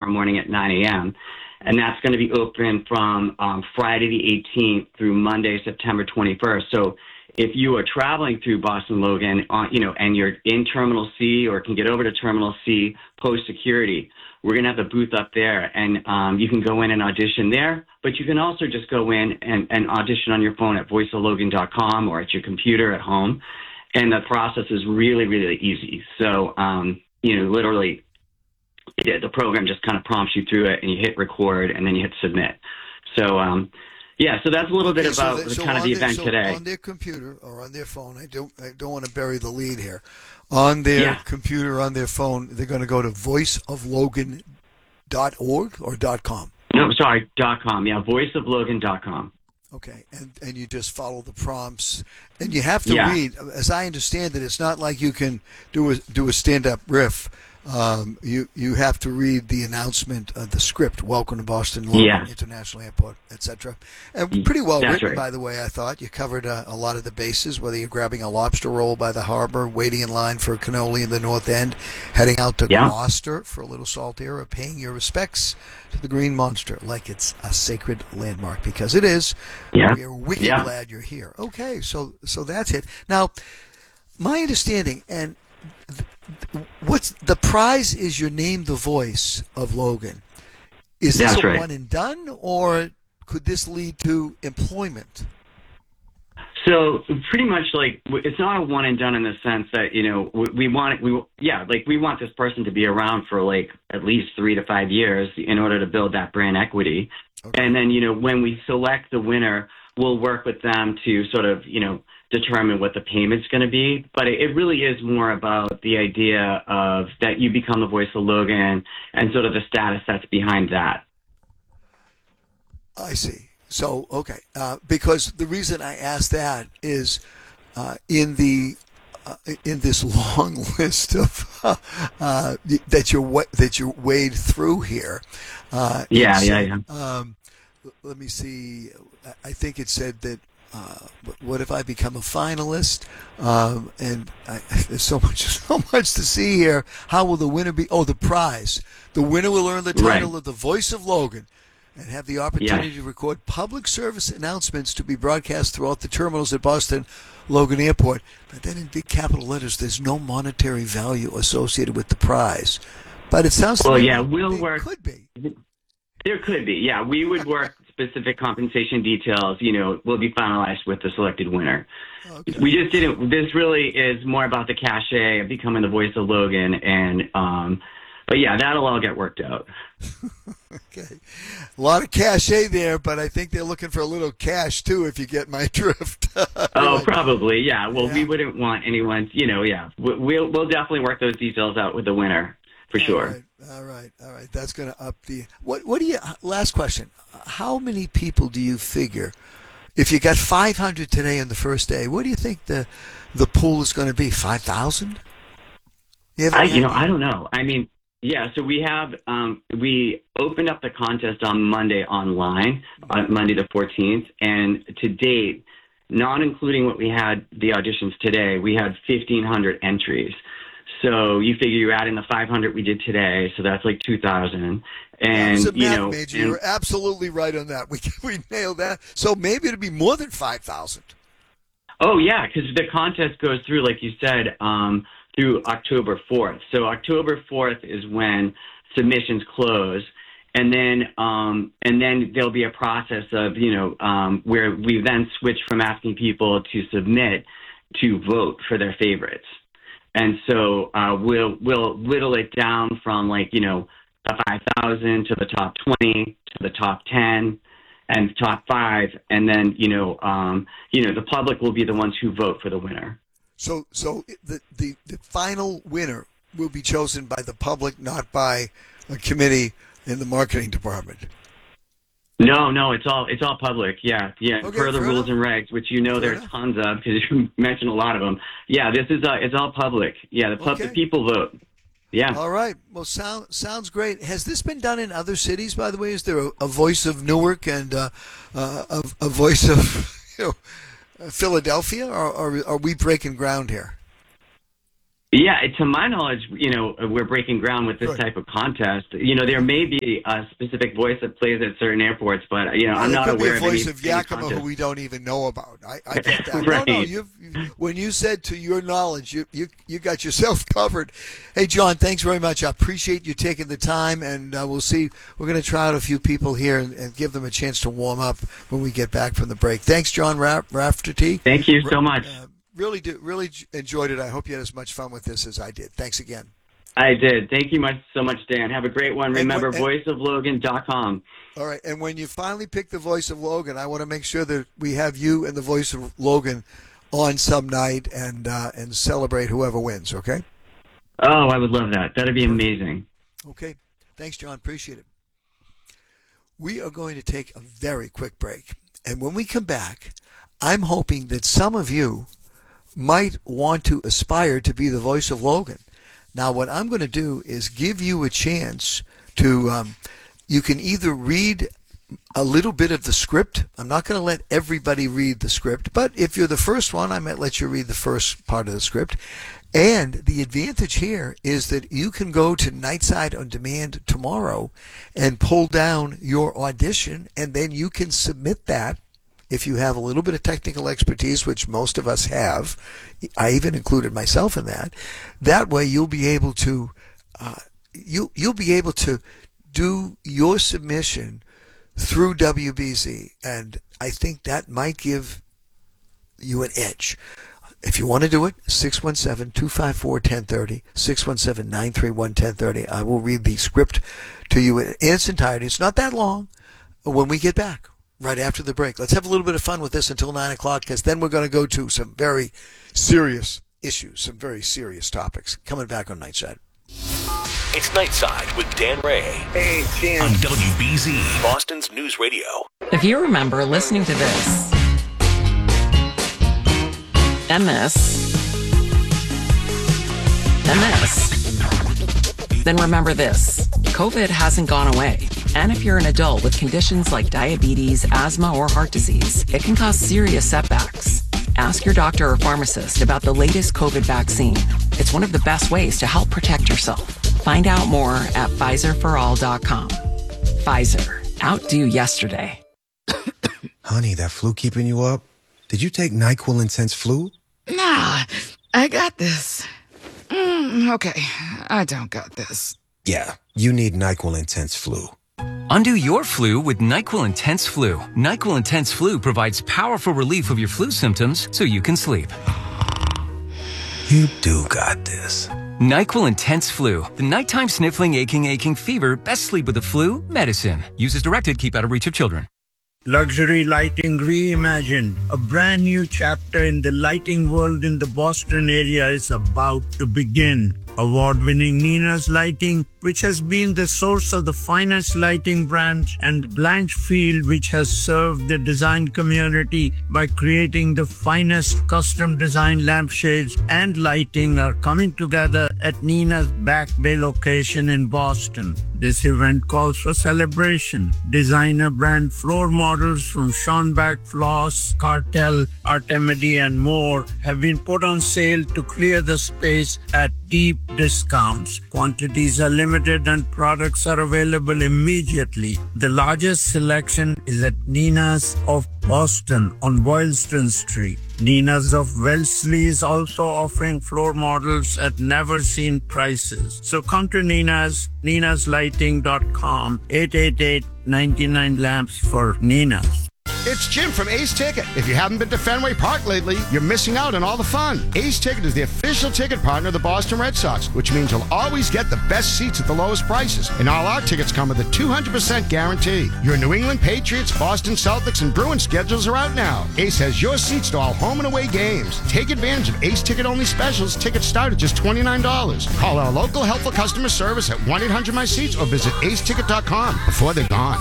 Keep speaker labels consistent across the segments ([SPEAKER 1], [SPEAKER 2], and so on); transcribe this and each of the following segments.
[SPEAKER 1] tomorrow morning at 9 a.m. And that's going to be open from Friday the 18th through Monday, September 21st. So if you are traveling through Boston Logan, and you're in Terminal C or can get over to Terminal C post security, we're going to have a booth up there, and you can go in and audition there. But you can also just go in and audition on your phone at voiceoflogan.com or at your computer at home. And the process is really, really easy. So, literally, the program just kind of prompts you through it, and you hit record, and then you hit submit. So, so that's a little bit about the event today.
[SPEAKER 2] On their computer or on their phone, I don't want to bury the lead here. On their computer, on their phone, they're going to go to voiceoflogan.org or .com?
[SPEAKER 1] No, sorry, .com. Yeah, voiceoflogan.com.
[SPEAKER 2] Okay, and you just follow the prompts, and you have to read. As I understand it, it's not like you can do a stand-up riff. You have to read the announcement, the script. Welcome to Boston Logan International Airport, etc. And pretty well written, right. By the way. I thought you covered a lot of the bases. Whether you're grabbing a lobster roll by the harbor, waiting in line for a cannoli in the North End, heading out to Gloucester for a little salt air, or paying your respects to the Green Monster like it's a sacred landmark, because it is. Yeah. We're wicked glad you're here. Okay, so that's it. Now, my understanding, and what's the prize is you're named the voice of Logan. Is this a one and done, or could this lead to employment?
[SPEAKER 1] So pretty much, like, it's not a one and done in the sense that, we want this person to be around for like at least 3 to 5 years in order to build that brand equity. Okay. And then, when we select the winner, we'll work with them to sort of, determine what the payment's going to be. But it really is more about the idea of that you become the voice of Logan and sort of the status that's behind that.
[SPEAKER 2] I see. So, okay. Because the reason I asked that is in this long list of that you wade through here. Let me see. I think it said that. What if I become a finalist? There's so much to see here. How will the winner be? Oh, the prize. The winner will earn the title of the Voice of Logan and have the opportunity to record public service announcements to be broadcast throughout the terminals at Boston Logan Airport. But then in big capital letters, there's no monetary value associated with the prize. But it sounds like could be.
[SPEAKER 1] There could be, yeah. We would work specific compensation details, will be finalized with the selected winner. Okay. We just didn't, this really is more about the cachet of becoming the voice of Logan, and, but yeah, that'll all get worked out.
[SPEAKER 2] Okay. A lot of cachet there, but I think they're looking for a little cash too, if you get my drift.
[SPEAKER 1] Probably, yeah. Well, we wouldn't want anyone, we'll definitely work those details out with the winner. For sure.
[SPEAKER 2] All right. That's going to up the. What do you? Last question. How many people do you figure, if you got 500 today on the first day, what do you think the pool is going to be? 5,000?
[SPEAKER 1] I don't know. I mean, so we have we opened up the contest on Monday online, on Monday the 14th, and to date, not including what we had the auditions today, we had 1,500 entries. So you figure you're adding the 500 we did today, so that's like 2,000. And
[SPEAKER 2] major. You're absolutely right on that. We nailed that. So maybe it'll be more than 5,000.
[SPEAKER 1] Oh yeah, because the contest goes through, like you said, through October 4th. So October 4th is when submissions close, and then there'll be a process of where we then switch from asking people to submit to vote for their favorites. And so we'll whittle it down from the 5,000 to the top 20 to the top 10 and top 5, and then the public will be the ones who vote for the winner.
[SPEAKER 2] So the final winner will be chosen by the public, not by a committee in the marketing department.
[SPEAKER 1] No, it's all public. Yeah.
[SPEAKER 2] Okay,
[SPEAKER 1] per the rules and regs, which there's tons of, because you mentioned a lot of them. Yeah, this is it's all public. Yeah, the people vote. Yeah.
[SPEAKER 2] All right. Well, sounds great. Has this been done in other cities, by the way? Is there a voice of Newark and a voice of Philadelphia, or are we breaking ground here?
[SPEAKER 1] Yeah, to my knowledge, we're breaking ground with this type of contest. There may be a specific voice that plays at certain airports, but I'm not aware of any.
[SPEAKER 2] Voice of Yakima who we don't even know about. I get that.
[SPEAKER 1] Right.
[SPEAKER 2] No, when you said to your knowledge, you got yourself covered. Hey, John, thanks very much. I appreciate you taking the time, and we'll see. We're going to try out a few people here and give them a chance to warm up when we get back from the break. Thanks, John Rafferty.
[SPEAKER 1] Thank you so much.
[SPEAKER 2] Really enjoyed it. I hope you had as much fun with this as I did. Thanks again.
[SPEAKER 1] I did. Thank you so much, Dan. Have a great one. Remember, voiceoflogan.com.
[SPEAKER 2] All right. And when you finally pick the Voice of Logan, I want to make sure that we have you and the Voice of Logan on some night and celebrate whoever wins, okay?
[SPEAKER 1] Oh, I would love that. That'd be amazing.
[SPEAKER 2] Okay. Thanks, John. Appreciate it. We are going to take a very quick break. And when we come back, I'm hoping that some of you might want to aspire to be the Voice of Logan. Now, what I'm going to do is give you a chance to, you can either read a little bit of the script. I'm not going to let everybody read the script, but if you're the first one, I might let you read the first part of the script. And the advantage here is that you can go to Nightside On Demand tomorrow and pull down your audition, and then you can submit that. If you have a little bit of technical expertise, which most of us have, I even included myself in that. That way, you'll be able to you'll be able to do your submission through WBZ, and I think that might give you an edge. If you want to do it, 617-254-1030, 617-931-1030. I will read the script to you in its entirety. It's not that long. When we get back, right after the break. Let's have a little bit of fun with this until 9 o'clock, because then we're going to go to some very serious issues, some very serious topics. Coming back on Nightside.
[SPEAKER 3] It's Nightside with Dan Ray.
[SPEAKER 2] Hey, Dan.
[SPEAKER 3] On WBZ, Boston's News Radio.
[SPEAKER 4] If you remember listening to this, and this, then remember this. COVID hasn't gone away. And if you're an adult with conditions like diabetes, asthma, or heart disease, it can cause serious setbacks. Ask your doctor or pharmacist about the latest COVID vaccine. It's one of the best ways to help protect yourself. Find out more at PfizerForAll.com. Pfizer. Outdo yesterday.
[SPEAKER 5] Honey, that flu keeping you up? Did you take NyQuil Intense Flu?
[SPEAKER 6] Nah, I got this. Okay, I don't got this.
[SPEAKER 5] Yeah, you need NyQuil Intense Flu.
[SPEAKER 7] Undo your flu with NyQuil Intense Flu. NyQuil Intense Flu provides powerful relief of your flu symptoms so you can sleep.
[SPEAKER 5] You do got this.
[SPEAKER 7] NyQuil Intense Flu. The nighttime sniffling, aching fever. Best sleep with the flu medicine. Use as directed. Keep out of reach of children.
[SPEAKER 8] Luxury Lighting Reimagined. A brand new chapter in the lighting world in the Boston area is about to begin. Award-winning Nina's Lighting, which has been the source of the finest lighting brands, and Blanchfield, which has served the design community by creating the finest custom design lampshades and lighting, are coming together at Nina's Back Bay location in Boston. This event calls for celebration. Designer brand floor models from Schonbach Floss, Cartel, Artemidi, and more have been put on sale to clear the space at deep discounts. Quantities are limited and products are available immediately. The largest selection is at Nina's of Boston on Boylston Street. Nina's of Wellesley is also offering floor models at never-seen prices. So come to ninaslighting.com, 888-99 lamps for Nina's.
[SPEAKER 9] It's Jim from Ace Ticket. If you haven't been to Fenway Park lately, you're missing out on all the fun. Ace Ticket is the official ticket partner of the Boston Red Sox, which means you'll always get the best seats at the lowest prices. And all our tickets come with a 200% guarantee. Your New England Patriots, Boston Celtics, and Bruins schedules are out now. Ace has your seats to all home and away games. Take advantage of Ace Ticket-only specials. Tickets start at just $29. Call our local helpful customer service at 1-800-MY-SEATS or visit aceticket.com before they're gone.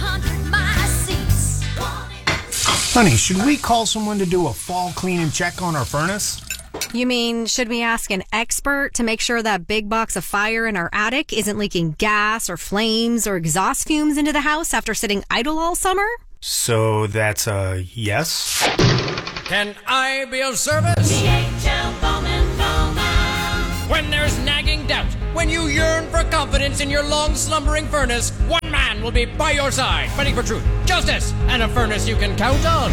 [SPEAKER 10] Honey, should we call someone to do a fall clean and check on our furnace?
[SPEAKER 11] You mean, should we ask an expert to make sure that big box of fire in our attic isn't leaking gas or flames or exhaust fumes into the house after sitting idle all summer?
[SPEAKER 10] So that's a yes?
[SPEAKER 12] Can I be of service?
[SPEAKER 13] DHL Bowman.
[SPEAKER 12] When there's nagging doubt, when you yearn for confidence in your long-slumbering furnace, one man will be by your side, fighting for truth, justice, and a furnace you can count on.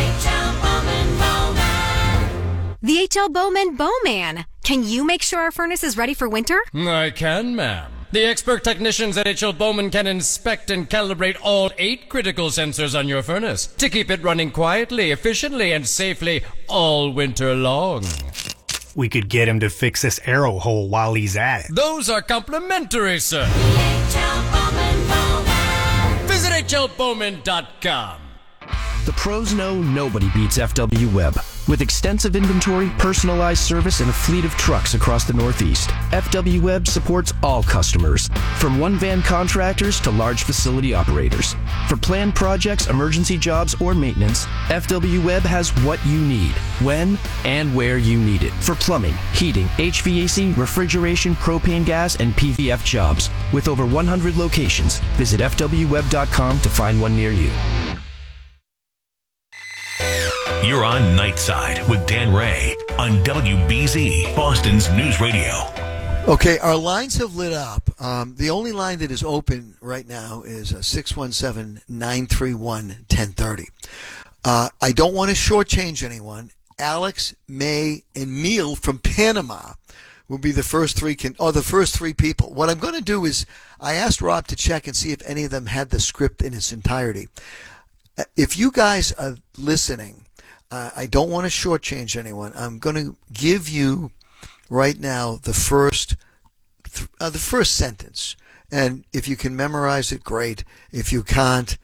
[SPEAKER 11] The H.L. Bowman Bowman. Can you make sure our furnace is ready for winter?
[SPEAKER 12] I can, ma'am. The expert technicians at H.L. Bowman can inspect and calibrate all 8 critical sensors on your furnace to keep it running quietly, efficiently, and safely all winter long.
[SPEAKER 10] We could get him to fix this arrow hole while he's at it.
[SPEAKER 12] Those are complimentary, sir. Visit hlbowman.com.
[SPEAKER 13] The pros know nobody beats FW Web. With extensive inventory, personalized service, and a fleet of trucks across the Northeast, FW Web supports all customers, from one-van contractors to large facility operators. For planned projects, emergency jobs, or maintenance, FW Web has what you need, when and where you need it. For plumbing, heating, HVAC, refrigeration, propane gas, and PVF jobs. With over 100 locations, visit FWWeb.com to find one near you.
[SPEAKER 3] You're on Nightside with Dan Ray on WBZ, Boston's News Radio.
[SPEAKER 2] Okay, our lines have lit up. The only line that is open right now is 617-931-1030. I don't want to shortchange anyone. Alex, May, and Neil from Panama will be the first three people. What I'm going to do is I asked Rob to check and see if any of them had the script in its entirety. If you guys are listening, I don't want to shortchange anyone. I'm going to give you right now the first sentence, and if you can memorize it, great. If you can't,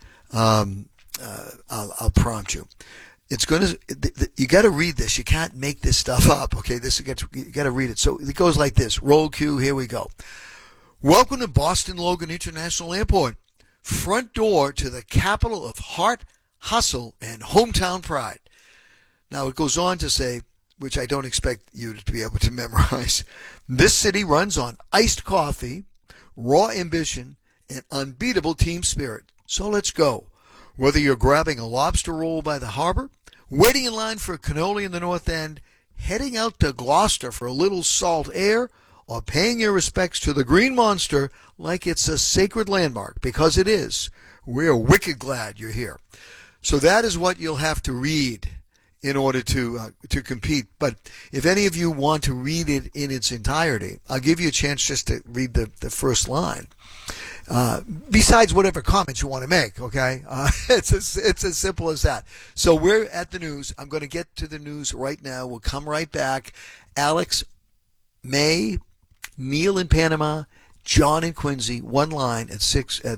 [SPEAKER 2] I'll prompt you. It's going to. You got to read this. You can't make this stuff up. Okay, you got to read it. So it goes like this. Roll cue. Here we go. Welcome to Boston Logan International Airport, front door to the capital of heart, hustle, and hometown pride. Now, it goes on to say, which I don't expect you to be able to memorize, this city runs on iced coffee, raw ambition, and unbeatable team spirit. So let's go. Whether you're grabbing a lobster roll by the harbor, waiting in line for a cannoli in the North End, heading out to Gloucester for a little salt air, or paying your respects to the Green Monster like it's a sacred landmark, because it is, we're wicked glad you're here. So that is what you'll have to read in order to compete. But if any of you want to read it in its entirety, I'll give you a chance just to read the first line. Besides whatever comments you want to make, okay? It's as simple as that. So we're at the news. I'm going to get to the news right now. We'll come right back. Alex, May, Neil in Panama, John in Quincy, one line at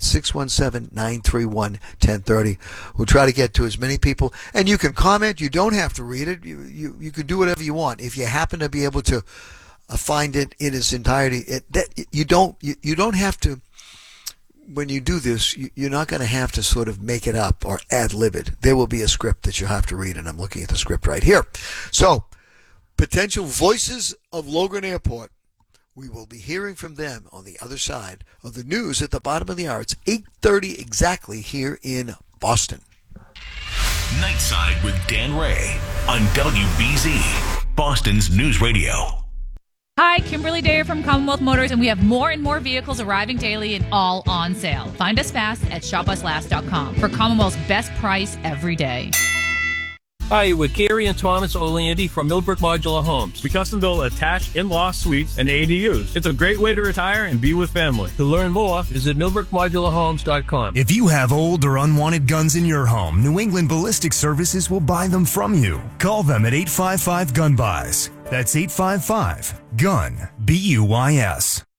[SPEAKER 2] 617-931-1030. We'll try to get to as many people. And you can comment. You don't have to read it. You can do whatever you want. If you happen to be able to find it in its entirety, you don't have to. When you do this, you're not going to have to sort of make it up or ad-lib it. There will be a script that you have to read, and I'm looking at the script right here. So, potential voices of Logan Airport. We will be hearing from them on the other side of the news at the bottom of the hour. It's 8:30 exactly here in Boston.
[SPEAKER 3] Nightside with Dan Ray on WBZ, Boston's News Radio.
[SPEAKER 14] Hi, Kimberly Dayer from Commonwealth Motors, and we have more and more vehicles arriving daily and all on sale. Find us fast at shopuslast.com for Commonwealth's best price every day.
[SPEAKER 15] Hi, with Gary and Thomas Oleandy from Millbrook Modular Homes. We custom build attached in-law suites and ADUs. It's a great way to retire and be with family. To learn more, visit millbrookmodularhomes.com.
[SPEAKER 16] If you have old or unwanted guns in your home, New England Ballistic Services will buy them from you. Call them at 855-GUN-BUYS. That's 855-GUN-BUYS.